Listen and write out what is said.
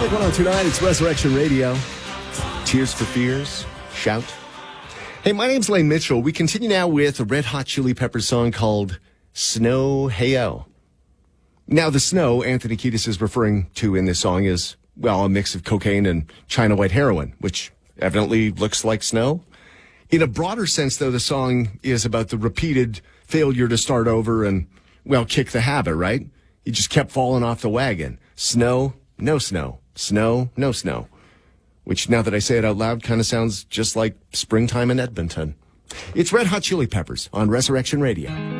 Blink 102.9, it's Resurrection Radio. Tears for Fears, Shout. Hey, my name's Lane Mitchell. We continue now with a Red Hot Chili Peppers song called Snow Hey-O. Now, the snow Anthony Kiedis is referring to in this song is, well, a mix of cocaine and China White heroin, which evidently looks like snow. In a broader sense, though, the song is about the repeated failure to start over and, well, kick the habit, right? You just kept falling off the wagon. Snow, no snow. Snow, no snow. Which, now that I say it out loud, kind of sounds just like springtime in Edmonton. It's Red Hot Chili Peppers on Resurrection Radio.